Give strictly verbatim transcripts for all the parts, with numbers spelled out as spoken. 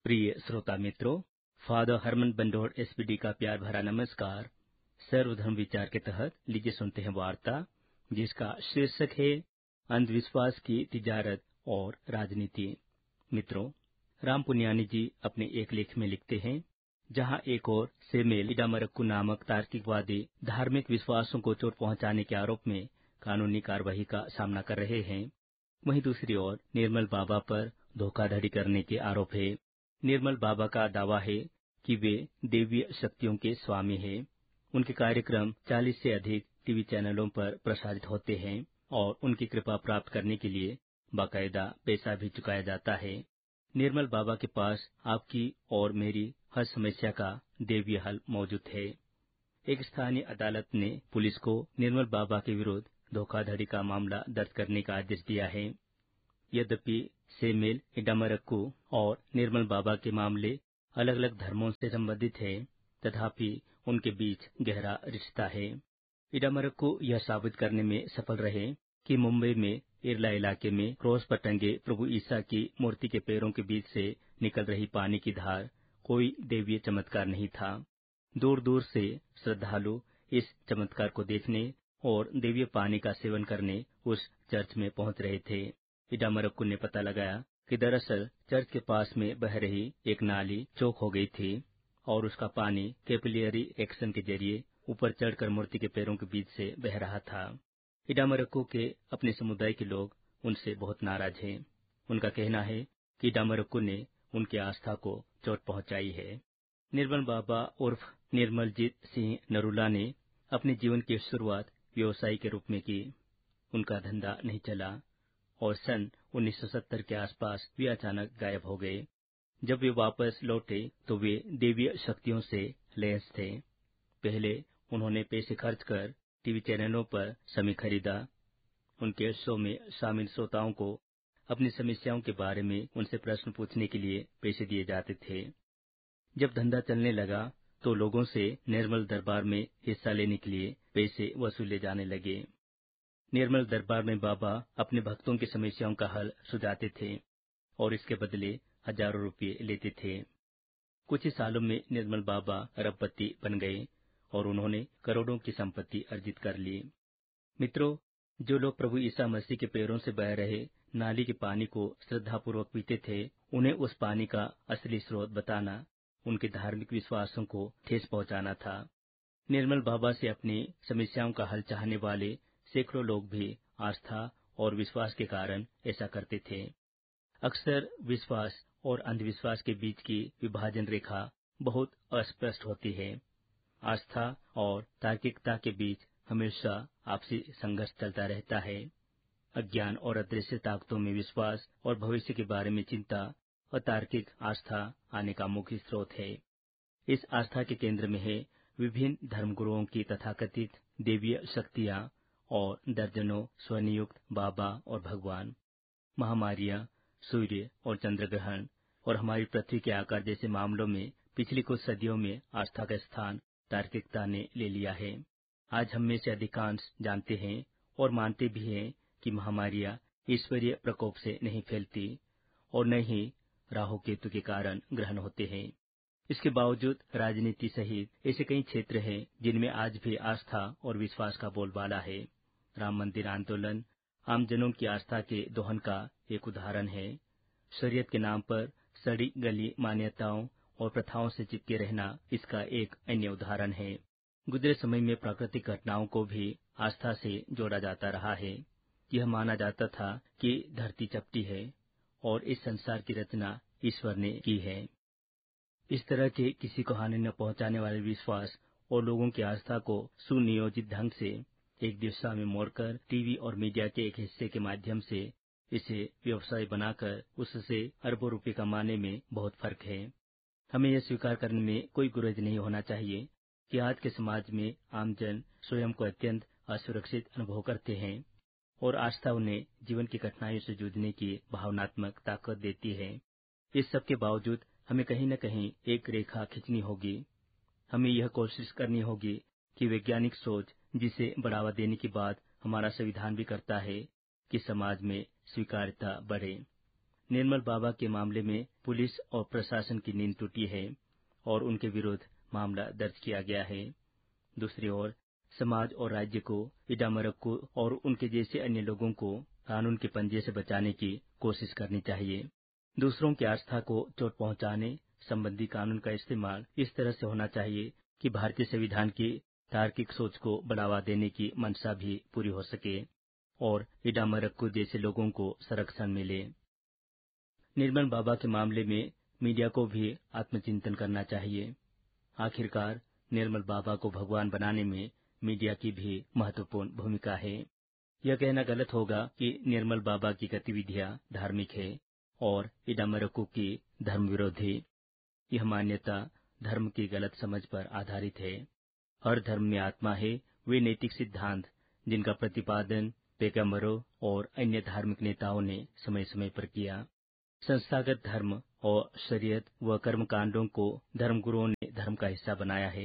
प्रिय श्रोता मित्रों, फादर हरमन बंडोर एसपीडी का प्यार भरा नमस्कार। सर्वधर्म विचार के तहत लीजिए सुनते हैं वार्ता जिसका शीर्षक है अंधविश्वास की तिजारत और राजनीति। मित्रों, राम पुनियानी जी अपने एक लेख में लिखते हैं, जहां एक ओर सेमेल इडामरक्कू नामक तार्किकवादी धार्मिक विश्वासों को चोट पहुंचाने के आरोप में कानूनी कार्रवाई का सामना कर रहे हैं, वहीं दूसरी ओर निर्मल बाबा पर धोखाधड़ी करने के आरोप है। निर्मल बाबा का दावा है कि वे देवीय शक्तियों के स्वामी हैं। उनके कार्यक्रम चालीस से अधिक टीवी चैनलों पर प्रसारित होते हैं और उनकी कृपा प्राप्त करने के लिए बाकायदा पैसा भी चुकाया जाता है। निर्मल बाबा के पास आपकी और मेरी हर समस्या का देवीय हल मौजूद है। एक स्थानीय अदालत ने पुलिस को निर्मल बाबा के विरुद्ध धोखाधड़ी का मामला दर्ज करने का आदेश दिया है। यद्यपि सेमेल इडामरक्कू और निर्मल बाबा के मामले अलग अलग धर्मों से संबंधित है, तथापि उनके बीच गहरा रिश्ता है। इडामरक्कू यह साबित करने में सफल रहे कि मुंबई में इरला इलाके में क्रॉस पर टंगे प्रभु ईसा की मूर्ति के पैरों के बीच से निकल रही पानी की धार कोई देवीय चमत्कार नहीं था। दूर दूर से श्रद्धालु इस चमत्कार को देखने और देवीय पानी का सेवन करने उस चर्च में पहुंच रहे थे। इडामरक्कू ने पता लगाया कि दरअसल चर्च के पास में बह रही एक नाली चौक हो गई थी और उसका पानी कैपिलरी एक्शन के जरिए ऊपर चढ़कर मूर्ति के पैरों के बीच से बह रहा था। इडामरक्कू के अपने समुदाय के लोग उनसे बहुत नाराज हैं। उनका कहना है कि इडामरक्कू ने उनकी आस्था को चोट पहुंचाई है। निर्मल बाबा उर्फ निर्मलजीत सिंह नरूला ने अपने जीवन की शुरुआत व्यवसायी के रूप में की। उनका धंधा नहीं चला और सन उन्नीस सौ सत्तर के आसपास वे अचानक गायब हो गए। जब वे वापस लौटे तो वे देवीय शक्तियों से लैस थे। पहले उन्होंने पैसे खर्च कर टीवी चैनलों पर समय खरीदा। उनके शो में शामिल श्रोताओं को अपनी समस्याओं के बारे में उनसे प्रश्न पूछने के लिए पैसे दिए जाते थे। जब धंधा चलने लगा तो लोगों से निर्मल दरबार में हिस्सा लेने के लिए पैसे वसूले जाने लगे। निर्मल दरबार में बाबा अपने भक्तों की समस्याओं का हल सुझाते थे और इसके बदले हजारों रुपये लेते थे। कुछ ही सालों में निर्मल बाबा अरबपति बन गए और उन्होंने करोड़ों की संपत्ति अर्जित कर ली। मित्रों, जो लोग प्रभु ईसा मसीह के पैरों से बह रहे नाली के पानी को श्रद्धापूर्वक पीते थे, उन्हें उस पानी का असली स्रोत बताना उनके धार्मिक विश्वासों को ठेस पहुंचाना था। निर्मल बाबा से अपनी समस्याओं का हल चाहने वाले सैकड़ों लोग भी आस्था और विश्वास के कारण ऐसा करते थे। अक्सर विश्वास और अंधविश्वास के बीच की विभाजन रेखा बहुत अस्पष्ट होती है। आस्था और तार्किकता के बीच हमेशा आपसी संघर्ष चलता रहता है। अज्ञान और अदृश्य ताकतों में विश्वास और भविष्य के बारे में चिंता अतार्किक आस्था आने का मुख्य स्रोत है। इस आस्था के केंद्र में है विभिन्न धर्मगुरुओं की तथाकथित देवीय शक्तियां और दर्जनों स्वनियुक्त बाबा और भगवान। महामारियां, सूर्य और चंद्रग्रहण और हमारी पृथ्वी के आकार जैसे मामलों में पिछली कुछ सदियों में आस्था का स्थान तार्किकता ने ले लिया है। आज हम में से अधिकांश जानते हैं और मानते भी हैं कि महामारियां ईश्वरीय प्रकोप से नहीं फैलती और न ही राहु केतु के कारण ग्रहण होते हैं। इसके बावजूद राजनीति सहित ऐसे कई क्षेत्र हैं जिनमें आज भी आस्था और विश्वास का बोलबाला है। राम मंदिर आंदोलन आमजनों की आस्था के दोहन का एक उदाहरण है। शरीयत के नाम पर सड़ी गली मान्यताओं और प्रथाओं से चिपके रहना इसका एक अन्य उदाहरण है। गुजरे समय में प्राकृतिक घटनाओं को भी आस्था से जोड़ा जाता रहा है। यह माना जाता था कि धरती चपटी है और इस संसार की रचना ईश्वर ने की है। इस तरह के किसी को हानि न पहुंचाने वाले विश्वास और लोगों की आस्था को सुनियोजित ढंग से एक दिशा में मोड़कर टीवी और मीडिया के एक हिस्से के माध्यम से इसे व्यवसाय बनाकर उससे अरबों रुपए कमाने में बहुत फर्क है। हमें यह स्वीकार करने में कोई गुरेज नहीं होना चाहिए कि आज के समाज में आमजन स्वयं को अत्यंत असुरक्षित अनुभव करते हैं और आस्था उन्हें जीवन की कठिनाइयों से जूझने की भावनात्मक ताकत देती है। इस सब के बावजूद हमें कहीं न कहीं एक रेखा खींचनी होगी। हमें यह कोशिश करनी होगी कि वैज्ञानिक सोच, जिसे बढ़ावा देने की बात हमारा संविधान भी करता है, कि समाज में स्वीकार्यता बढ़े। निर्मल बाबा के मामले में पुलिस और प्रशासन की नींद टूटी है और उनके विरुद्ध मामला दर्ज किया गया है। दूसरी ओर समाज और राज्य को इडामरक्कू और उनके जैसे अन्य लोगों को कानून के पंजे से बचाने की कोशिश करनी चाहिए। दूसरों की आस्था को चोट पहुंचाने संबंधी कानून का इस्तेमाल इस तरह से होना चाहिए कि भारतीय संविधान की तार्किक सोच को बढ़ावा देने की मंशा भी पूरी हो सके और इडामरक्कू जैसे लोगों को संरक्षण मिले। निर्मल बाबा के मामले में मीडिया को भी आत्मचिंतन करना चाहिए। आखिरकार निर्मल बाबा को भगवान बनाने में मीडिया की भी महत्वपूर्ण भूमिका है। यह कहना गलत होगा कि निर्मल बाबा की गतिविधियां धार्मिक है और इडामरक्कू की धर्म विरोधी। यह मान्यता धर्म की गलत समझ पर आधारित है। हर धर्म में आत्मा है, वे नैतिक सिद्धांत जिनका प्रतिपादन पैगंबरों और अन्य धार्मिक नेताओं ने समय समय पर किया। संस्थागत धर्म और शरीयत व कर्मकांडों को धर्मगुरुओं ने धर्म का हिस्सा बनाया है।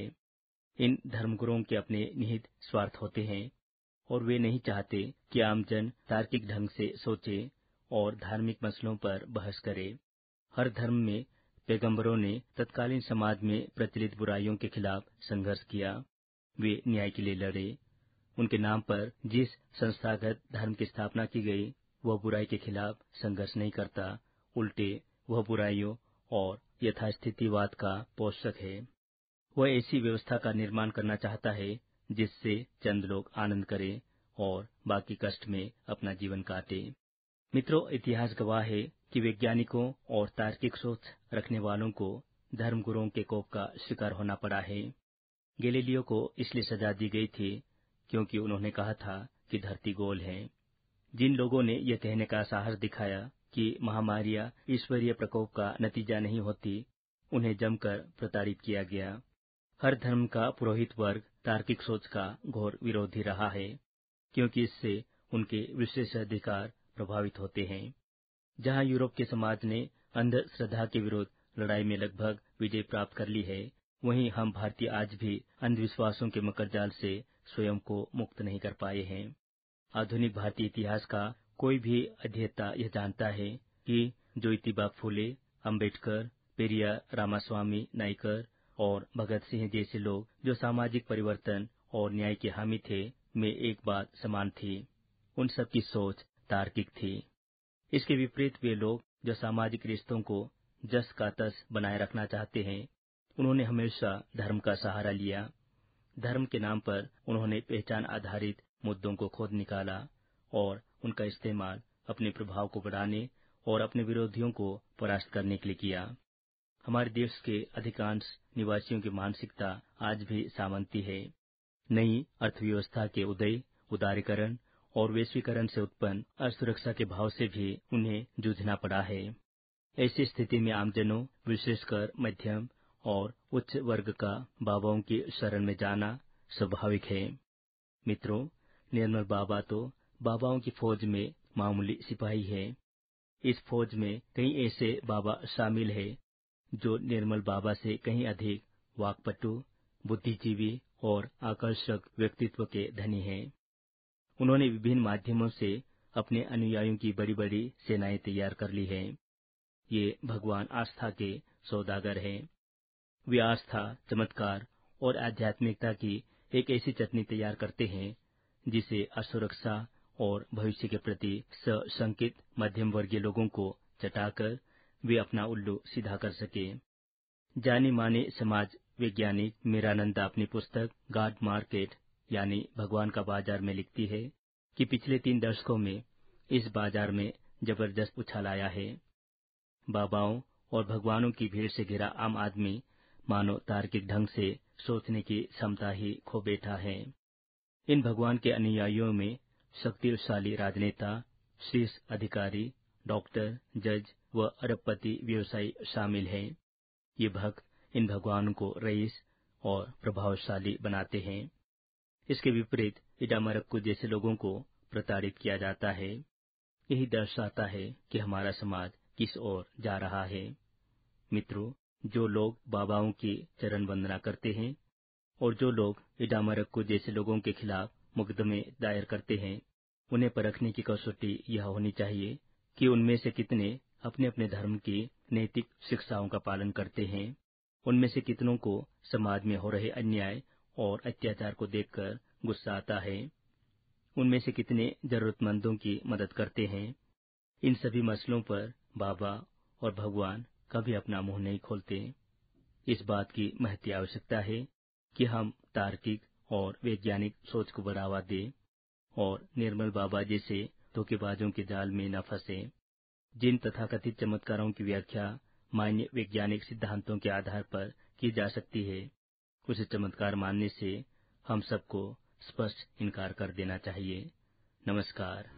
इन धर्मगुरुओं के अपने निहित स्वार्थ होते हैं और वे नहीं चाहते कि आमजन तार्किक ढंग से सोचे और धार्मिक मसलों पर बहस करे। हर धर्म में पैगंबरों ने तत्कालीन समाज में प्रचलित बुराइयों के खिलाफ संघर्ष किया। वे न्याय के लिए लड़े। उनके नाम पर जिस संस्थागत धर्म की स्थापना की गई वह बुराई के खिलाफ संघर्ष नहीं करता, उल्टे वह बुराइयों और यथास्थितिवाद का पोषक है। वह ऐसी व्यवस्था का निर्माण करना चाहता है जिससे चंद लोग आनंद करें और बाकी कष्ट में अपना जीवन काटे। मित्रों, इतिहास गवाह है कि वैज्ञानिकों और तार्किक सोच रखने वालों को धर्मगुरुओं के कोप का शिकार होना पड़ा है। गैलीलियो को इसलिए सजा दी गई थी क्योंकि उन्होंने कहा था कि धरती गोल है। जिन लोगों ने यह कहने का साहस दिखाया कि महामारियां ईश्वरीय प्रकोप का नतीजा नहीं होती, उन्हें जमकर प्रताड़ित किया गया। हर धर्म का पुरोहित वर्ग तार्किक सोच का घोर विरोधी रहा है क्योंकि इससे उनके विशेषाधिकार प्रभावित होते हैं। जहां यूरोप के समाज ने अंधश्रद्धा के विरुद्ध लड़ाई में लगभग विजय प्राप्त कर ली है, वहीं हम भारतीय आज भी अंधविश्वासों के मकरजाल से स्वयं को मुक्त नहीं कर पाए हैं। आधुनिक भारतीय इतिहास का कोई भी अध्येता यह जानता है कि ज्योतिबा फुले, अम्बेडकर, पेरियार रामास्वामी नायकर और भगत सिंह जैसे लोग जो सामाजिक परिवर्तन और न्याय के हामी थे, में एक बात समान थी, उन सब की सोच तार्किक थी। इसके विपरीत वे लोग जो सामाजिक रिश्तों को जस का तस बनाए रखना चाहते हैं, उन्होंने हमेशा धर्म का सहारा लिया। धर्म के नाम पर उन्होंने पहचान आधारित मुद्दों को खोद निकाला और उनका इस्तेमाल अपने प्रभाव को बढ़ाने और अपने विरोधियों को परास्त करने के लिए किया। हमारे देश के अधिकांश निवासियों की मानसिकता आज भी सामंती है। नई अर्थव्यवस्था के उदय, उदारीकरण और वैश्वीकरण से उत्पन्न असुरक्षा के भाव से भी उन्हें जूझना पड़ा है। ऐसी स्थिति में आमजनों, विशेषकर मध्यम और उच्च वर्ग का बाबाओं की शरण में जाना स्वाभाविक है। मित्रों, निर्मल बाबा तो बाबाओं की फौज में मामूली सिपाही है। इस फौज में कई ऐसे बाबा शामिल हैं जो निर्मल बाबा से कहीं अधिक वाक्पटु, बुद्धिजीवी और आकर्षक व्यक्तित्व के धनी हैं। उन्होंने विभिन्न माध्यमों से अपने अनुयायियों की बड़ी बड़ी सेनाएं तैयार कर ली हैं। ये भगवान आस्था के सौदागर हैं। वे आस्था, चमत्कार और आध्यात्मिकता की एक ऐसी चटनी तैयार करते हैं जिसे असुरक्षा और भविष्य के प्रति सशंकित मध्यम वर्गीय लोगों को चटाकर वे अपना उल्लू सीधा कर सके। जानी माने समाज वैज्ञानिक मीरानंदा अपनी पुस्तक गॉड मार्केट यानी भगवान का बाजार में लिखती है कि पिछले तीन दशकों में इस बाजार में जबरदस्त उछाल आया है। बाबाओं और भगवानों की भीड़ से घिरा आम आदमी मानो तार्किक ढंग से सोचने की क्षमता ही खो बैठा है। इन भगवान के अनुयायियों में शक्तिशाली राजनेता, शीर्ष अधिकारी, डॉक्टर, जज व अरबपति व्यवसायी शामिल हैं। ये भक्त इन भगवानों को रईस और प्रभावशाली बनाते हैं। इसके विपरीत इडामरक्कू जैसे लोगों को प्रताड़ित किया जाता है। यही दर्शाता है कि हमारा समाज किस ओर जा रहा है। मित्रों, जो लोग बाबाओं की चरण वंदना करते हैं और जो लोग इडामरक्कू जैसे लोगों के खिलाफ मुकदमे दायर करते हैं, उन्हें परखने की कसौटी यह होनी चाहिए कि उनमें से कितने अपने अपने धर्म की नैतिक शिक्षाओं का पालन करते हैं, उनमें से कितनों को समाज में हो रहे अन्याय और अत्याचार को देखकर गुस्सा आता है, उनमें से कितने जरूरतमंदों की मदद करते हैं। इन सभी मसलों पर बाबा और भगवान कभी अपना मुंह नहीं खोलते। इस बात की महती आवश्यकता है कि हम तार्किक और वैज्ञानिक सोच को बढ़ावा दें और निर्मल बाबा जैसे धोखेबाजों के जाल में न फंसे। जिन तथाकथित चमत्कारों की व्याख्या मान्य वैज्ञानिक सिद्धांतों के आधार पर की जा सकती है, उसे चमत्कार मानने से हम सबको स्पष्ट इनकार कर देना चाहिए। नमस्कार।